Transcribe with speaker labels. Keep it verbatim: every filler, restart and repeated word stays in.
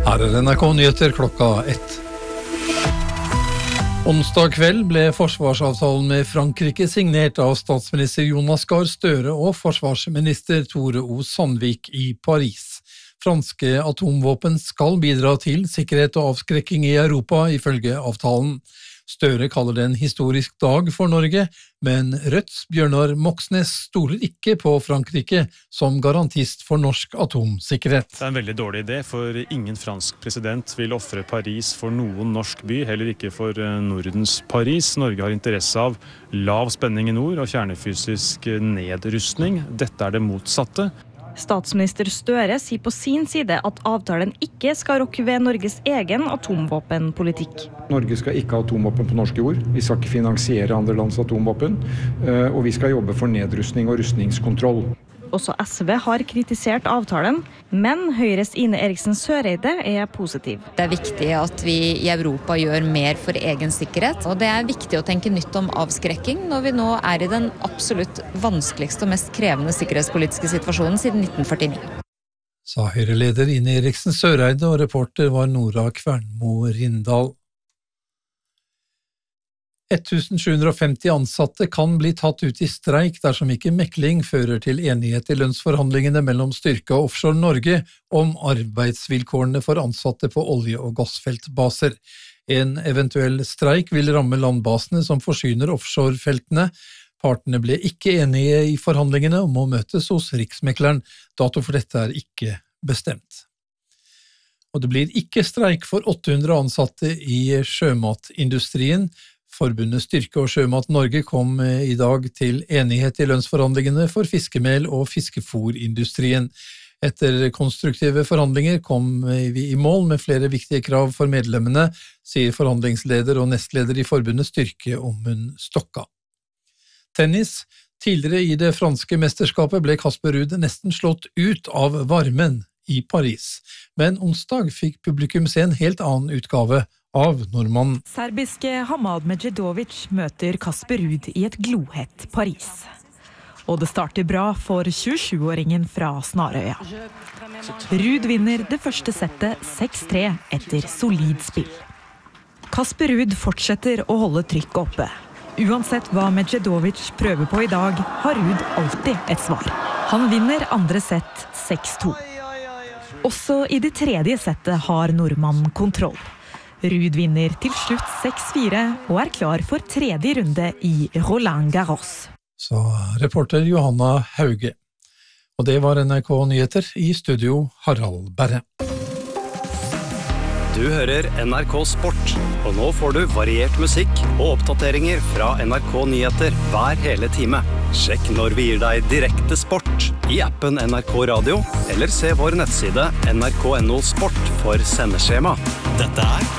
Speaker 1: Her er N R K-nyheter klokka ett. Onsdag kveld ble forsvarsavtalen med Frankrike signert av statsminister Jonas Gahr Støre og forsvarsminister Tore O. Sandvik i Paris. Franske atomvåpen skal bidra til sikkerhet og avskrekking i Europa, ifølge avtalen. Støre kaller det en historisk dag for Norge, men Rødts Bjørnar Moxnes stoler ikke på Frankrike som garantist for norsk atomsikkerhet.
Speaker 2: Det er en veldig dårlig idé, for ingen fransk president vil offre Paris for noen norsk by, heller ikke for Nordens Paris. Norge har interesse av lav spenning i nord og kjernefysisk nedrustning. Dette er det motsatte.
Speaker 3: Statsminister Støre sier på sin side at avtalen ikke skal rokke ved Norges egen atomvåpenpolitikk.
Speaker 4: Norge skal ikke ha atomvåpen på norsk jord. Vi skal ikke finansiere andre lands atomvåpen. Og vi skal jobbe for nedrustning og rustningskontroll.
Speaker 3: Også S V har kritisert avtalen, men Høyres Ine Eriksen Søreide er positiv.
Speaker 5: Det er viktig at vi i Europa gjør mer for egen sikkerhet, og det er viktig å tenke nytt om avskrekking når vi nå er i den absolutt vanskeligste og mest krevende sikkerhetspolitiske situasjonen siden nitten førtini.
Speaker 1: Sa Høyre-leder Ine Eriksen Søreide, og reporter var Nora Kvernmo Rindal. tusen sju hundre og femti ansatte kan bli tatt ut i streik dersom ikke mekling fører til enighet i lønnsforhandlingene mellom Styrke og Offshore Norge om arbeidsvilkårene for ansatte på olje- og gassfeltbaser. En eventuell streik vil ramme landbasene som forsyner offshorefeltene. Partene ble ikke enige i forhandlingene om å møtes hos Riksmekleren. Dato for dette er ikke bestemt. Og det blir ikke streik for åtte hundre ansatte i sjømatindustrien. Forbundet Styrke og Sjømat Norge kom i dag til enighet i lønnsforhandlingene for fiskemel- og fiskefôrindustrien. Etter konstruktive forhandlinger kom vi i mål med flere viktige krav for medlemmene, sier forhandlingsleder og nestleder i Forbundet Styrke, Ommund Stokka. Tennis. Tidligere i det franske mesterskapet ble Casper Ruud nesten slått ut av varmen i Paris, men onsdag fikk publikum se en helt annen utgave av nordmannen.
Speaker 6: Serbiske Hamad Medjedovic møter Casper Ruud i et glohett Paris. Og det starter bra for tjuesjuåringen fra Snarøya. Ruud vinner det første settet seks tre etter solid spill. Casper Ruud fortsetter å holde trykket oppe. Uansett hva Medjedovic prøver på i dag, har Ruud alltid et svar. Han vinner andre sett seks to. Også i det tredje settet har nordmannen kontroll. Ruud vinner til slutt seks fire og er klar for tredje runde i Roland Garros.
Speaker 1: Så reporter Johanna Hauge. Og det var N R K Nyheter, i studio Harald Berre.
Speaker 7: Du hører N R K Sport, og nå får du variert musikk og oppdateringer fra N R K Nyheter hver hele time. Sjekk når vi gir deg direkte sport i appen N R K Radio, eller se vår nettside N R K punktum no sport for sendeskjema. Dette er